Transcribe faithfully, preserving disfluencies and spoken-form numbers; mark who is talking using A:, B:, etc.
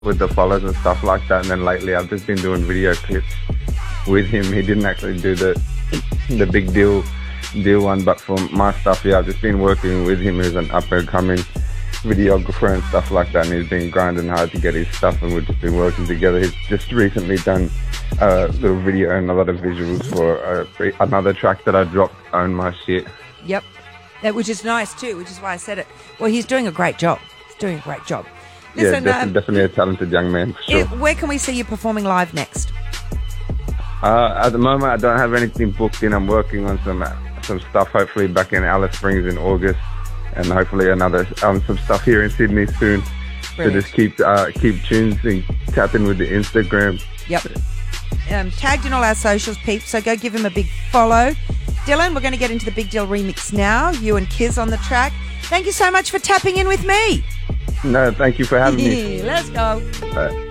A: with the follows and stuff like that. And then lately I've just been doing video clips with him. He didn't actually do the the big deal deal one, but for my stuff, yeah, I've just been working with him as an up and coming videographer and stuff like that, and he's been grinding hard to get his stuff, and we've just been working together. He's just recently done a little video and a lot of visuals for uh, another track that I dropped, Own My Shit.
B: Yep, that, which is nice too, which is why I said it. Well, he's doing a great job. He's doing a great job. Listen,
A: yeah, definitely,
B: um,
A: definitely a talented young man, for sure.
B: It, where can we see you performing live next?
A: Uh, at the moment, I don't have anything booked in. I'm working on some some stuff, hopefully back in Alice Springs in August, and hopefully another um, some stuff here in Sydney soon. Brilliant. So just keep uh, keep tunes and tap in with the Instagram.
B: Yep. Um, tagged in all our socials, peeps, so go give him a big follow. Dylan, we're going to get into the Big Deal remix now. You and Kiz on the track. Thank you so much for tapping in with me.
A: No, thank you for having me.
B: Let's go.
A: Bye.